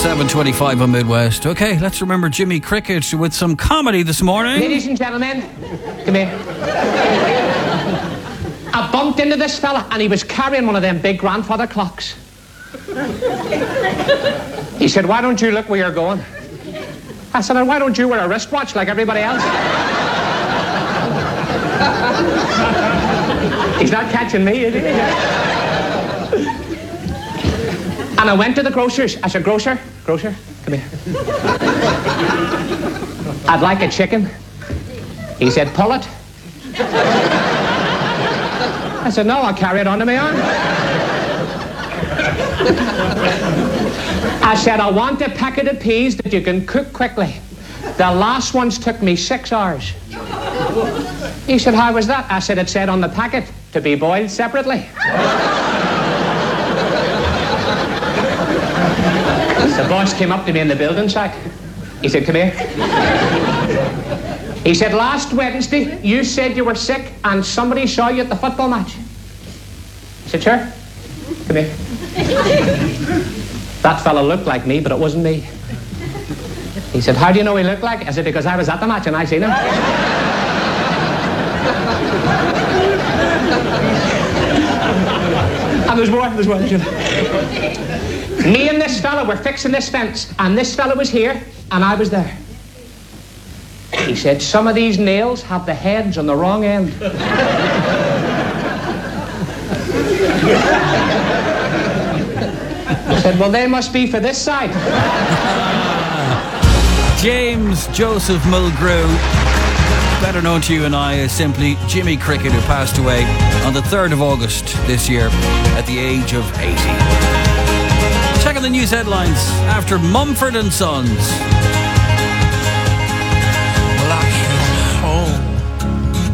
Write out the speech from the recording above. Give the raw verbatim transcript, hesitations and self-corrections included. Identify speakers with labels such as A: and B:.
A: seven twenty-five on Midwest. Okay, let's remember Jimmy Cricket with some comedy this morning.
B: Ladies and gentlemen, come here. I bumped into this fella and he was carrying one of them big grandfather clocks. He said, "Why don't you look where you're going?" I said, "Why don't you wear a wristwatch like everybody else?" He's not catching me, is he? And I went to the grocer's. I said, "Grocer, grocer, come here. I'd like a chicken." He said, "Pull it." I said, "No, I'll carry it onto my arm." I said, "I want a packet of peas that you can cook quickly. The last ones took me six hours. He said, "How was that?" I said, "It said on the packet to be boiled separately." The boss came up to me in the building site. He said, "Come here." He said, "Last Wednesday, you said you were sick and somebody saw you at the football match." I said, "Sure. Come here." That fella looked like me, but it wasn't me. He said, "How do you know he looked like?" I said, "Because I was at the match and I seen him." And there's more, there's more. Me and this fella were fixing this fence, and this fella was here, and I was there. He said, "Some of these nails have the heads on the wrong end." I said, "Well, they must be for this side."
A: James Joseph Mulgrew, better known to you and I as simply Jimmy Cricket, who passed away on the third of August this year at the age of eighty. Checking the news headlines after Mumford and Sons.